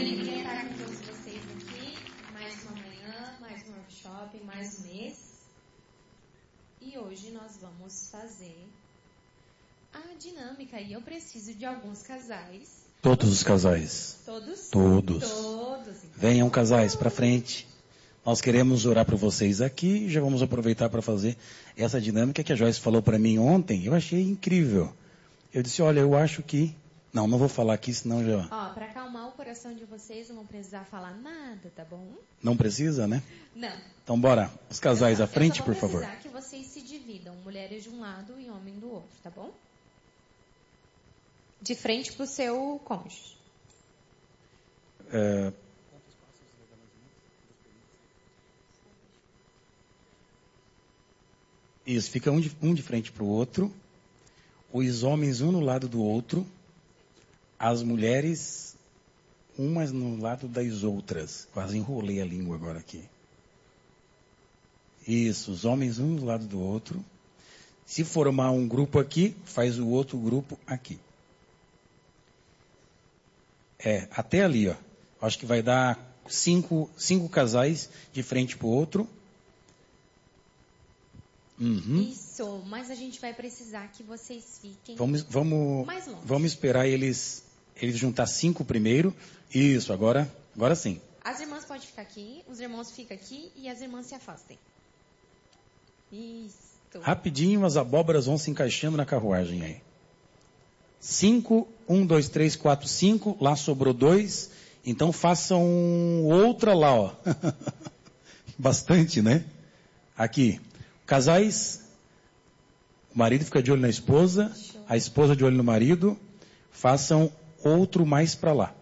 alegria estar com todos vocês aqui. Mais uma manhã, mais um workshop, mais um mês. E hoje nós vamos fazer a dinâmica. E eu preciso de alguns casais. Todos os casais. Todos? Todos. Todos. Então. Venham, casais, para frente. Nós queremos orar para vocês aqui e já vamos aproveitar para fazer essa dinâmica que a Joyce falou para mim ontem. Eu achei incrível. Eu disse, olha, eu acho que... Não vou falar aqui, senão já... Ó, para acalmar o coração de vocês, não vão precisar falar nada, tá bom? Não precisa, né? Não. Então, bora. Os casais à frente, por favor. Eu vou precisar que vocês se dividam. Mulheres de um lado e homem do outro, tá bom? De frente pro seu cônjuge. Isso, fica um de frente para o outro. Os homens um no lado do outro. As mulheres umas no lado das outras. Quase enrolei a língua agora aqui. Isso, os homens um do lado do outro. Se formar um grupo aqui, faz o outro grupo aqui. Até ali, ó. Acho que vai dar cinco casais de frente para o outro. Uhum. Isso, mas a gente vai precisar que vocês fiquem mais longe. Vamos esperar eles juntar 5 primeiro. Isso, agora sim. As irmãs podem ficar aqui, os irmãos ficam aqui e as irmãs se afastem. Isso. Rapidinho as abóboras vão se encaixando na carruagem aí. 5, 1, 2, 3, 4, 5. Lá sobrou 2. Então façam outra lá, ó. Bastante, né? Aqui. Casais, o marido fica de olho na esposa, a esposa de olho no marido, façam outro mais para lá.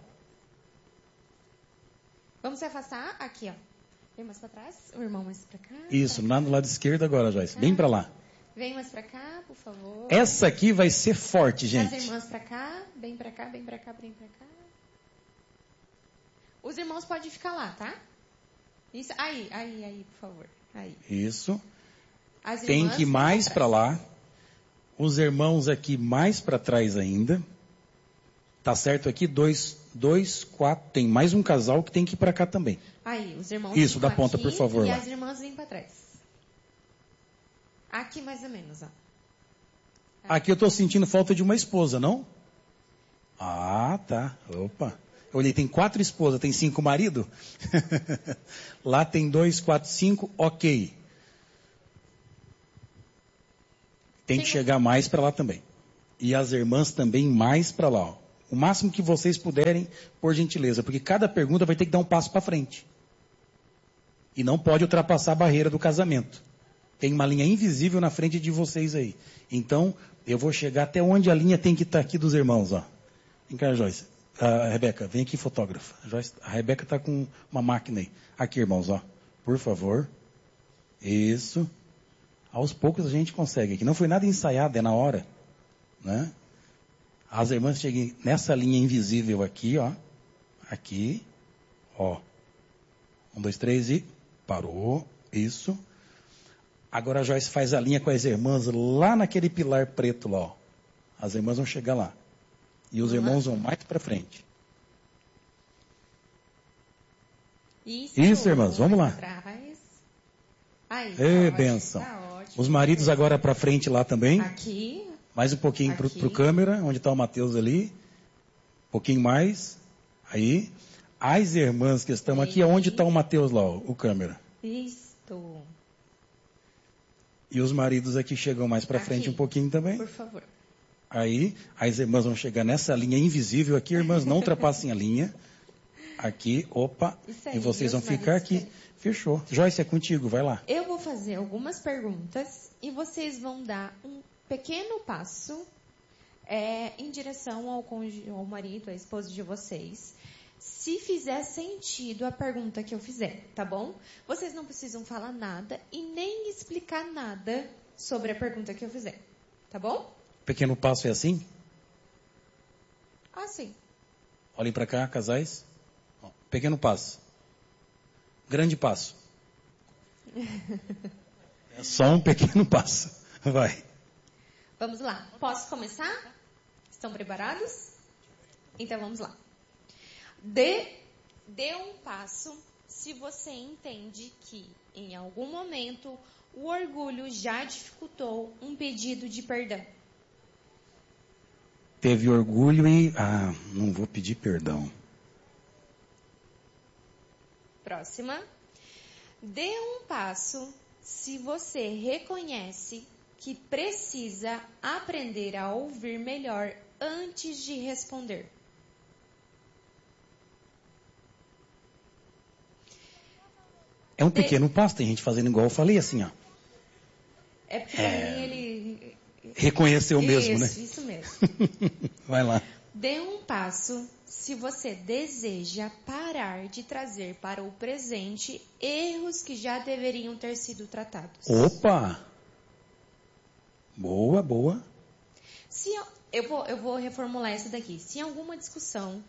Vamos se afastar aqui, ó. Vem mais para trás, o irmão mais para cá. Isso, lá no lado esquerdo agora, Joyce, bem para lá. Vem mais para cá, por favor. Essa aqui vai ser forte, gente. As irmãs para cá, bem para cá, bem para cá, bem para cá. Os irmãos podem ficar lá, tá? Isso, aí, por favor. Aí. Isso. Tem que ir mais para lá. Os irmãos aqui mais para trás ainda. Tá certo aqui? 2, 4. Tem mais um casal que tem que ir para cá também. Aí, os irmãos isso, da ponta, por favor. E lá. as irmãs vêm para trás. Aqui mais ou menos, ó. Aqui eu estou sentindo falta de uma esposa, não? Ah, tá. Opa. Eu olhei, tem 4 esposas, tem 5 maridos? Lá tem 2, 4, 5, ok. Tem que chegar mais para lá também. E as irmãs também mais para lá. Ó. O máximo que vocês puderem, por gentileza. Porque cada pergunta vai ter que dar um passo para frente. E não pode ultrapassar a barreira do casamento. Tem uma linha invisível na frente de vocês aí. Então, eu vou chegar até onde a linha tem que estar aqui dos irmãos. Ó. Vem cá, Joyce. Rebeca, vem aqui, fotógrafa. A Rebeca está com uma máquina aí. Aqui, irmãos, ó. Por favor. Isso. Aos poucos a gente consegue. Aqui não foi nada ensaiado, é na hora. Né? As irmãs cheguem nessa linha invisível aqui, ó. Aqui. Ó. 1, 2, 3 e parou. Isso. Agora a Joyce faz a linha com as irmãs lá naquele pilar preto lá, ó. As irmãs vão chegar lá. E os irmãos vão mais para frente. Isso, irmãs, vamos lá. Aí, bênção. Os maridos agora para frente lá também. Aqui. Mais um pouquinho para o câmera, onde está o Mateus ali. Um pouquinho mais. Aí. As irmãs que estão aqui, onde está o Mateus lá, ó, o câmera. Isto. E os maridos aqui chegam mais para frente um pouquinho também. Por favor. Aí, as irmãs vão chegar nessa linha invisível aqui. Irmãs, não ultrapassem a linha. Aqui, opa. Aí, e vocês vão ficar aqui. Fechou. Joyce, é contigo, vai lá. Eu vou fazer algumas perguntas e vocês vão dar um pequeno passo em direção ao marido, à esposa de vocês. Se fizer sentido a pergunta que eu fizer, tá bom? Vocês não precisam falar nada e nem explicar nada sobre a pergunta que eu fizer, tá bom? Pequeno passo é assim? Sim. Olhem para cá, casais. Pequeno passo. Grande passo. É só um pequeno passo. Vai. Vamos lá. Posso começar? Estão preparados? Então vamos lá. Dê Dê um passo se você entende que, em algum momento, o orgulho já dificultou um pedido de perdão. Teve orgulho e... não vou pedir perdão. Próxima. Dê um passo se você reconhece que precisa aprender a ouvir melhor antes de responder. É um pequeno passo, tem gente fazendo igual eu falei, assim, ó. É porque pra mim ele... Reconheceu mesmo, né? Isso mesmo. Vai lá. Dê um passo se você deseja parar de trazer para o presente erros que já deveriam ter sido tratados. Opa! Boa, boa. Eu vou reformular essa daqui. Se em alguma discussão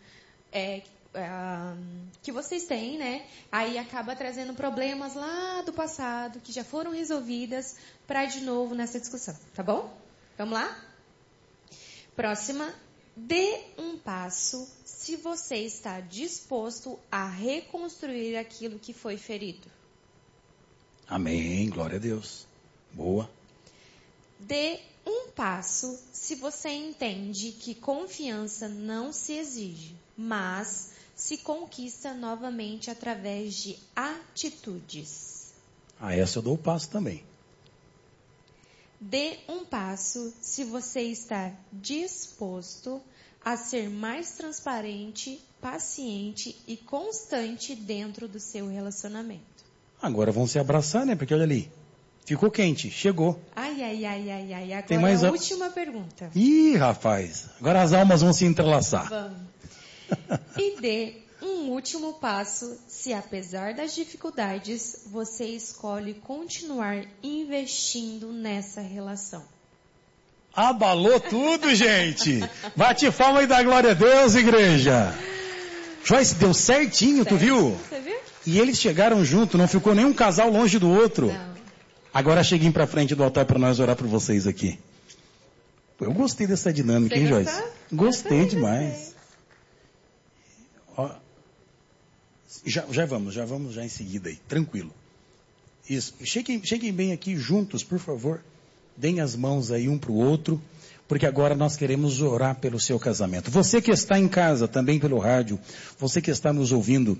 que vocês têm, né? Aí acaba trazendo problemas lá do passado, que já foram resolvidas, para de novo nessa discussão. Tá bom? Vamos lá? Próxima. Dê um passo se você está disposto a reconstruir aquilo que foi ferido. Amém, glória a Deus. Boa. Dê um passo se você entende que confiança não se exige, mas se conquista novamente através de atitudes. Essa eu dou o passo também. Dê um passo se você está disposto a ser mais transparente, paciente e constante dentro do seu relacionamento. Agora vão se abraçar, né? Porque olha ali, ficou quente, chegou. Ai. Agora tem mais a última pergunta. Ih, rapaz, agora as almas vão se entrelaçar. Vamos. E dê um último passo se, apesar das dificuldades, você escolhe continuar investindo nessa relação. Abalou tudo, gente. Bate palma e dá glória a Deus, igreja. Joyce, deu certinho, tu viu? Você viu? E eles chegaram junto, não ficou nenhum casal longe do outro. Não. Agora cheguem para frente do altar para nós orar por vocês aqui. Eu gostei dessa dinâmica, Você hein, gostou? Joyce? Gostei demais. Gostei. Ó, já vamos em seguida aí, tranquilo. Isso, cheguem bem aqui juntos, por favor. Deem as mãos aí um para o outro, porque agora nós queremos orar pelo seu casamento. Você que está em casa, também pelo rádio, você que está nos ouvindo,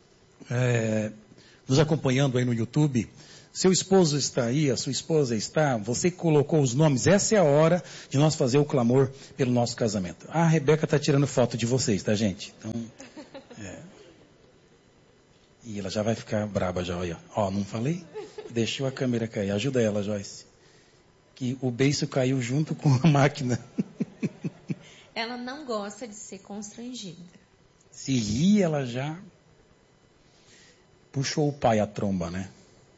nos acompanhando aí no YouTube, seu esposo está aí, a sua esposa está, você que colocou os nomes, essa é a hora de nós fazer o clamor pelo nosso casamento. A Rebeca está tirando foto de vocês, tá, gente? Então, E ela já vai ficar braba já, olha. Ó, não falei? Deixou a câmera cair. Ajuda ela, Joyce. Que o beiço caiu junto com a máquina. Ela não gosta de ser constrangida. Se ri, ela já puxou o pai a tromba, né?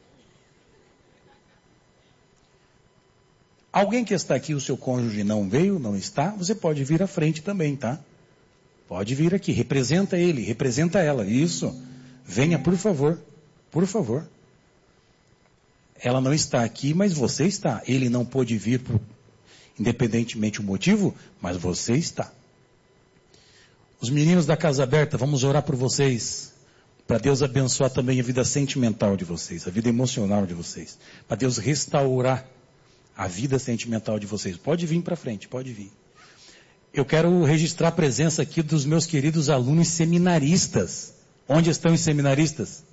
Alguém que está aqui, o seu cônjuge não veio, não está, você pode vir à frente também, tá? Pode vir aqui, representa ele, representa ela, isso. Venha, por favor, por favor. Ela não está aqui, mas você está. Ele não pôde vir, independentemente do motivo, mas você está. Os meninos da Casa Aberta, vamos orar por vocês, para Deus abençoar também a vida sentimental de vocês, a vida emocional de vocês, para Deus restaurar a vida sentimental de vocês. Pode vir para frente, pode vir. Eu quero registrar a presença aqui dos meus queridos alunos seminaristas. Onde estão os seminaristas?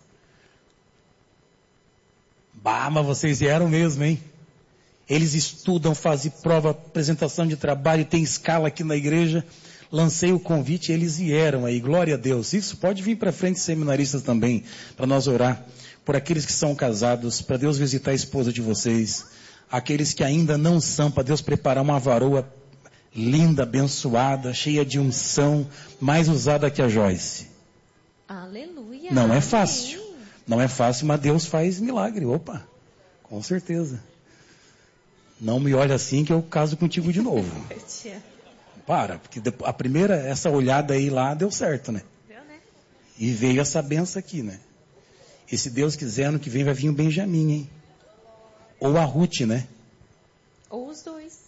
Bah, mas vocês vieram mesmo, hein? Eles estudam, fazem prova, apresentação de trabalho, tem escala aqui na igreja. Lancei o convite e eles vieram aí. Glória a Deus. Isso, pode vir para frente, seminaristas também, para nós orar por aqueles que são casados, para Deus visitar a esposa de vocês. Aqueles que ainda não são, para Deus preparar uma varoa linda, abençoada, cheia de unção, mais usada que a Joyce. Aleluia. Não é fácil. Não é fácil, mas Deus faz milagre. Opa, com certeza. Não me olha assim que eu caso contigo de novo. Para, porque a primeira, essa olhada aí lá deu certo, né? Deu, né? E veio essa benção aqui, né? E se Deus quiser, ano que vem vai vir o Benjamin, hein? Ou a Ruth, né? Ou os dois.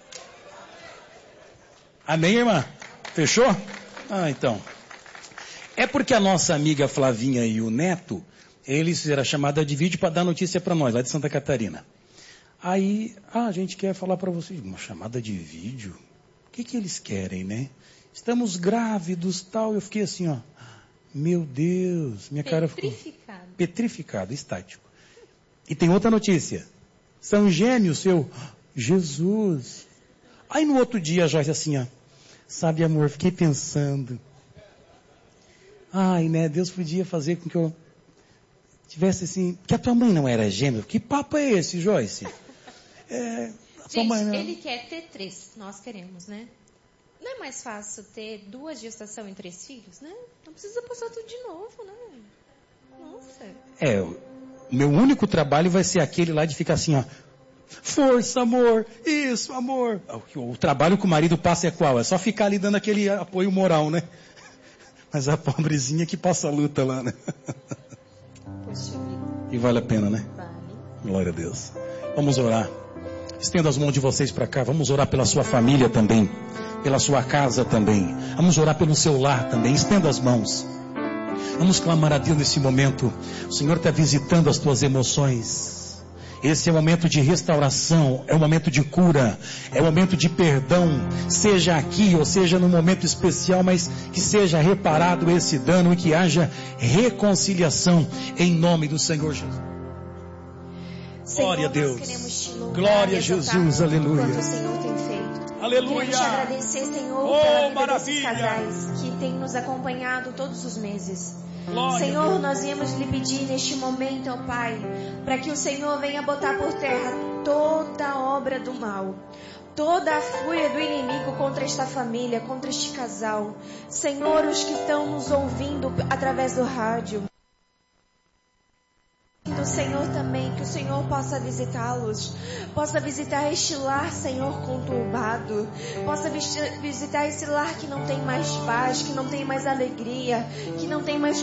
Amém, irmã? Fechou? Então. É porque a nossa amiga Flavinha e o Neto, eles fizeram a chamada de vídeo para dar notícia para nós, lá de Santa Catarina. Aí, a gente quer falar para vocês, uma chamada de vídeo? O que eles querem, né? Estamos grávidos, tal. Eu fiquei assim, ó. Meu Deus, minha cara ficou petrificada, estático. E tem outra notícia. São gêmeos, Jesus. Aí no outro dia a Joyce assim, ó. Sabe, amor, fiquei pensando. Ai, né, Deus podia fazer com que eu tivesse assim... Que a tua mãe não era gêmea. Que papo é esse, Joyce? Gente, mãe não... ele quer ter 3. Nós queremos, né? Não é mais fácil ter 2 gestações e 3 filhos, né? Não precisa passar tudo de novo, né? Nossa. O meu único trabalho vai ser aquele lá de ficar assim, ó. Força, amor. Isso, amor. O trabalho que o marido passa é qual? É só ficar ali dando aquele apoio moral, né? Mas a pobrezinha que passa a luta lá, né? Poxa vida. E vale a pena, né? Vale. Glória a Deus. Vamos orar. Estenda as mãos de vocês para cá. Vamos orar pela sua família também. Pela sua casa também. Vamos orar pelo seu lar também. Estenda as mãos. Vamos clamar a Deus nesse momento. O Senhor está visitando as tuas emoções. Esse é o momento de restauração, é o momento de cura, é o momento de perdão, seja aqui ou seja num momento especial, mas que seja reparado esse dano e que haja reconciliação em nome do Senhor Jesus. Senhor, glória a Deus, glória a Jesus, aleluia. Quanto o Senhor tem feito. Aleluia. Queremos te agradecer, Senhor, pela vida maravilha. desses casais que tem nos acompanhado todos os meses. Glória Senhor, nós viemos lhe pedir neste momento, ó Pai, para que o Senhor venha botar por terra toda a obra do mal, toda a fúria do inimigo contra esta família, contra este casal. Senhor, os que estão nos ouvindo através do rádio, do Senhor também, que o Senhor possa visitá-los, possa visitar este lar, Senhor, conturbado, possa visitar esse lar que não tem mais paz, que não tem mais alegria, que não tem mais